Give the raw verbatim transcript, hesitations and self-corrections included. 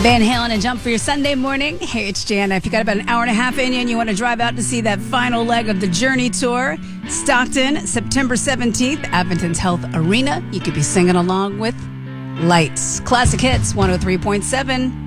Van Halen and Jump for your Sunday morning. Hey, it's Jana. If you got about an hour and a half in you and you want to drive out to see that final leg of the Journey Tour, Stockton, September seventeenth, Adventist Health Arena. You could be singing along with Lights. Classic Hits, one oh three point seven.